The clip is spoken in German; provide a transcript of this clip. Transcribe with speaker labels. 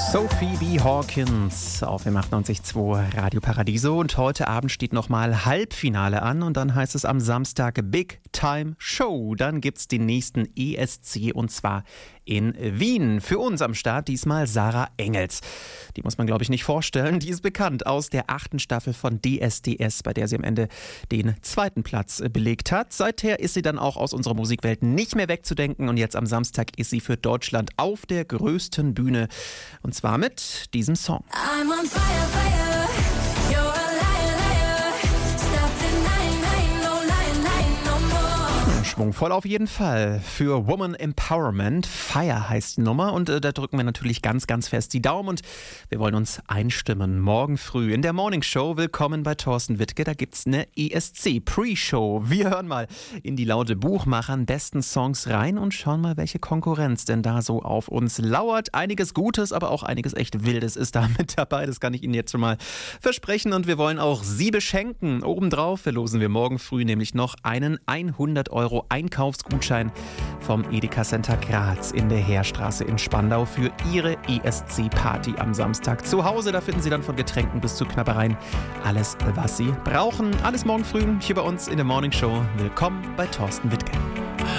Speaker 1: Sophie B. Hawkins auf dem 98.2 Radio Paradiso. Und heute Abend steht nochmal Halbfinale an und dann heißt es am Samstag Big Time Show. Dann gibt's den nächsten ESC und zwar in Wien. Für uns am Start diesmal Sarah Engels. Die muss man, glaube ich, nicht vorstellen. Die ist bekannt aus der 8. Staffel von DSDS, bei der sie am Ende den 2. Platz belegt hat. Seither ist sie dann auch aus unserer Musikwelt nicht mehr wegzudenken und jetzt am Samstag ist sie für Deutschland auf der größten Bühne. Und zwar mit diesem Song.
Speaker 2: I'm on fire, fire. You're a liar, liar. Stop denying, no lying, no more.
Speaker 1: Schwungvoll auf jeden Fall. Für Woman Empowerment. Fire heißt die Nummer und da drücken wir natürlich ganz, ganz fest die Daumen und wir wollen uns einstimmen. Morgen früh in der Morning Show. Willkommen bei Thorsten Wittke. Da gibt's eine ESC Pre-Show. Wir hören mal in die laute Buchmachern besten Songs rein und schauen mal, welche Konkurrenz denn da so auf uns lauert. Einiges Gutes, aber auch einiges echt Wildes ist da mit dabei. Das kann ich Ihnen jetzt schon mal versprechen und wir wollen auch Sie beschenken. Obendrauf verlosen wir morgen früh nämlich noch einen 100 € Einkaufsgutschein vom Edeka Center Graz in der Heerstraße in Spandau für Ihre ESC-Party am Samstag zu Hause. Da finden Sie dann von Getränken bis zu Knabbereien alles, was Sie brauchen. Alles morgen früh hier bei uns in der Morning Show. Willkommen bei Thorsten Wittke.